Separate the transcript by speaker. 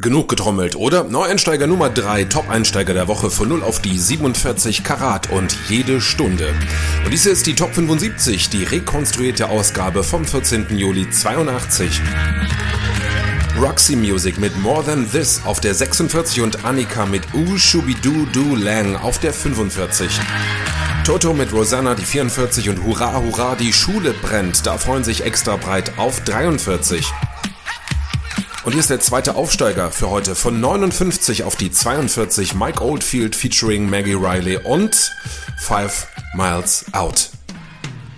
Speaker 1: Genug getrommelt, oder? Neueinsteiger Nummer 3, Top-Einsteiger der Woche von 0 auf die 47 Karat und jede Stunde. Und dies ist die Top 75, die rekonstruierte Ausgabe vom 14. Juli 82. Roxy Music mit More Than This auf der 46 und Annika mit Shubidoo Lang auf der 45. Toto mit Rosanna die 44 und Hurra Hurra die Schule brennt, da freuen sich extra breit auf 43. Und hier ist der zweite Aufsteiger für heute von 59 auf die 42, Mike Oldfield featuring Maggie Riley und 5 Miles Out.